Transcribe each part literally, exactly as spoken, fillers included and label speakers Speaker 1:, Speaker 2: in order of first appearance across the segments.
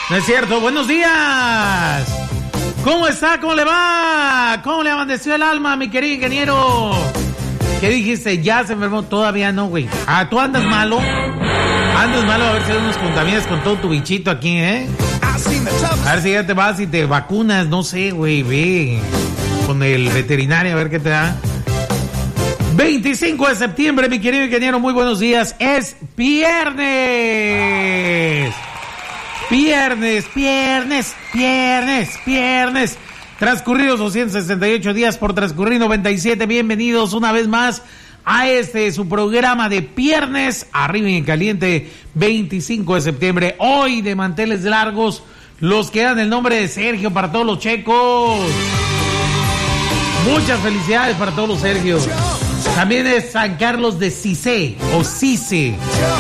Speaker 1: No es cierto. Buenos días. ¿Cómo está? ¿Cómo le va? ¿Cómo le amaneció el alma, mi querido ingeniero? ¿Qué dijiste? Ya se enfermó. Todavía no, güey. Ah, ¿tú andas malo? Andas malo, a ver si hay unos contaminas con todo tu bichito aquí, ¿eh? A ver si ya te vas y te vacunas. No sé, güey, ve con el veterinario a ver qué te da. veinticinco de septiembre, mi querido ingeniero, muy buenos días. Es viernes. Viernes, viernes, viernes, viernes. Transcurridos doscientos sesenta y ocho días por transcurrir noventa y siete. Bienvenidos una vez más a este su programa de viernes, arriba y en caliente, veinticinco de septiembre. Hoy de manteles largos, los que dan el nombre de Sergio para todos los checos. Muchas felicidades para todos los Sergios. También es San Carlos de Cise o Cise.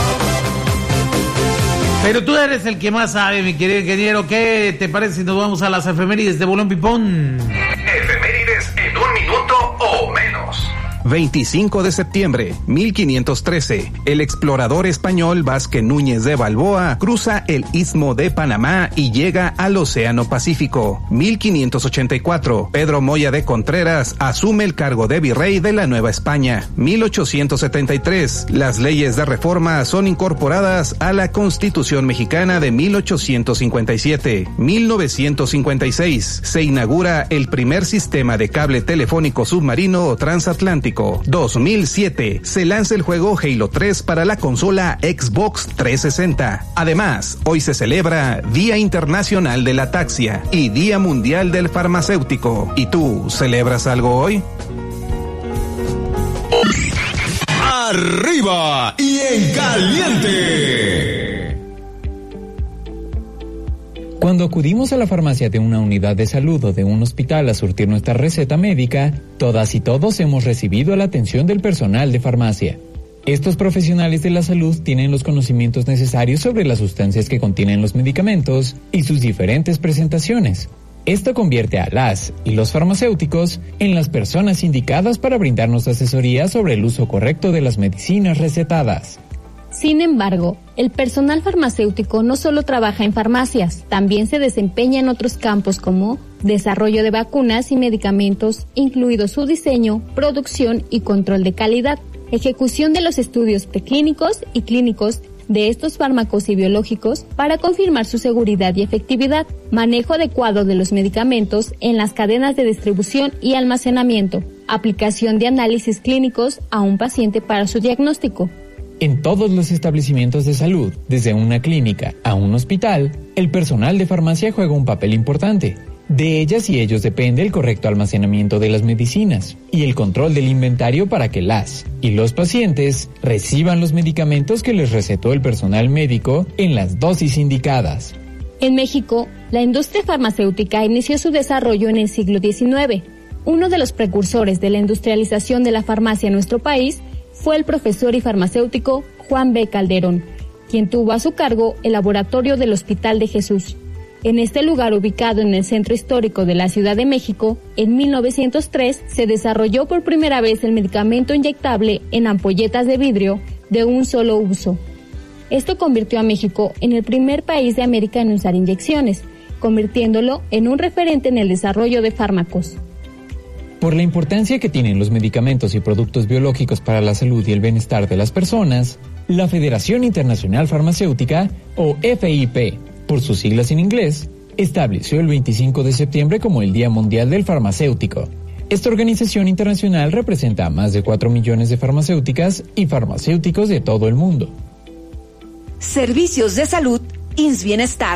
Speaker 1: Pero tú eres el que más sabe, mi querido ingeniero. ¿Qué te parece si nos vamos a las efemérides de Bolón Pipón?
Speaker 2: Efemérides en un minuto o menos.
Speaker 3: veinticinco de septiembre, mil quinientos trece, el explorador español Vázquez Núñez de Balboa cruza el Istmo de Panamá y llega al Océano Pacífico. mil quinientos ochenta y cuatro, Pedro Moya de Contreras asume el cargo de virrey de la Nueva España. mil ochocientos setenta y tres, las leyes de reforma son incorporadas a la Constitución Mexicana de mil ochocientos cincuenta y siete. mil novecientos cincuenta y seis, se inaugura el primer sistema de cable telefónico submarino transatlántico. dos mil siete, se lanza el juego Halo tres para la consola Xbox trescientos sesenta. Además, hoy se celebra Día Internacional de la Ataxia y Día Mundial del Farmacéutico. ¿Y tú, celebras algo hoy?
Speaker 2: Arriba y en caliente.
Speaker 4: Cuando acudimos a la farmacia de una unidad de salud o de un hospital a surtir nuestra receta médica, todas y todos hemos recibido la atención del personal de farmacia. Estos profesionales de la salud tienen los conocimientos necesarios sobre las sustancias que contienen los medicamentos y sus diferentes presentaciones. Esto convierte a las y los farmacéuticos en las personas indicadas para brindarnos asesoría sobre el uso correcto de las medicinas recetadas.
Speaker 5: Sin embargo, el personal farmacéutico no solo trabaja en farmacias, también se desempeña en otros campos como desarrollo de vacunas y medicamentos, incluido su diseño, producción y control de calidad, ejecución de los estudios preclínicos y clínicos de estos fármacos y biológicos para confirmar su seguridad y efectividad, manejo adecuado de los medicamentos en las cadenas de distribución y almacenamiento, aplicación de análisis clínicos a un paciente para su diagnóstico.
Speaker 4: En todos los establecimientos de salud, desde una clínica a un hospital, el personal de farmacia juega un papel importante. De ellas y ellos depende el correcto almacenamiento de las medicinas y el control del inventario para que las y los pacientes reciban los medicamentos que les recetó el personal médico en las dosis indicadas.
Speaker 5: En México, la industria farmacéutica inició su desarrollo en el siglo diecinueve. Uno de los precursores de la industrialización de la farmacia en nuestro país fue el profesor y farmacéutico Juan B. Calderón, quien tuvo a su cargo el laboratorio del Hospital de Jesús. En este lugar, ubicado en el centro histórico de la Ciudad de México, en mil novecientos tres se desarrolló por primera vez el medicamento inyectable en ampolletas de vidrio de un solo uso. Esto convirtió a México en el primer país de América en usar inyecciones, convirtiéndolo en un referente en el desarrollo de fármacos.
Speaker 4: Por la importancia que tienen los medicamentos y productos biológicos para la salud y el bienestar de las personas, la Federación Internacional Farmacéutica, o F I P, por sus siglas en inglés, estableció el veinticinco de septiembre como el Día Mundial del Farmacéutico. Esta organización internacional representa a más de cuatro millones de farmacéuticas y farmacéuticos de todo el mundo.
Speaker 6: Servicios de Salud, I N S S Bienestar.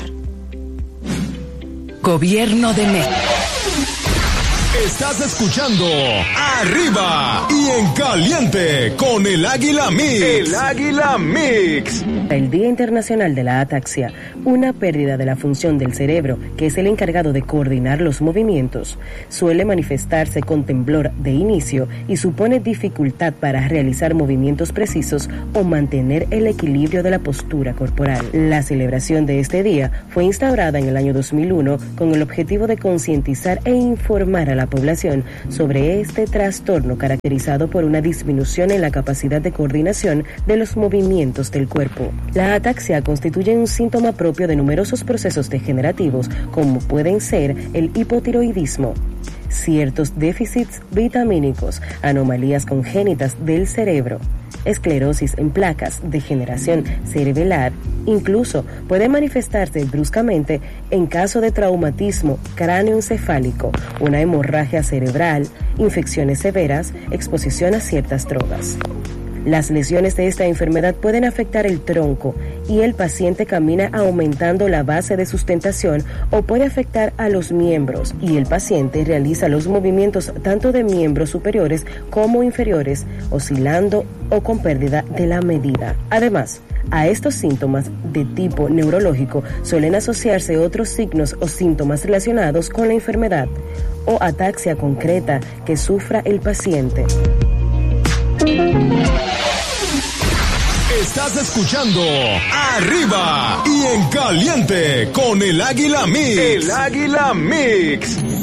Speaker 6: Gobierno de México.
Speaker 2: Estás escuchando Arriba y en Caliente con el Águila Mix. El Águila Mix.
Speaker 7: El Día Internacional de la Ataxia, una pérdida de la función del cerebro que es el encargado de coordinar los movimientos, suele manifestarse con temblor de inicio y supone dificultad para realizar movimientos precisos o mantener el equilibrio de la postura corporal. La celebración de este día fue instaurada en el año dos mil uno con el objetivo de concientizar e informar a la la población sobre este trastorno caracterizado por una disminución en la capacidad de coordinación de los movimientos del cuerpo. La ataxia constituye un síntoma propio de numerosos procesos degenerativos, como pueden ser el hipotiroidismo, ciertos déficits vitamínicos, anomalías congénitas del cerebro, esclerosis en placas, degeneración cerebelar. Incluso puede manifestarse bruscamente en caso de traumatismo cráneoencefálico, una hemorragia cerebral, infecciones severas, exposición a ciertas drogas. Las lesiones de esta enfermedad pueden afectar el tronco y el paciente camina aumentando la base de sustentación, o puede afectar a los miembros y el paciente realiza los movimientos tanto de miembros superiores como inferiores, oscilando o con pérdida de la medida. Además, a estos síntomas de tipo neurológico suelen asociarse otros signos o síntomas relacionados con la enfermedad o ataxia concreta que sufra el paciente.
Speaker 2: Estás escuchando Arriba y en Caliente con el Águila Mix. El Águila Mix.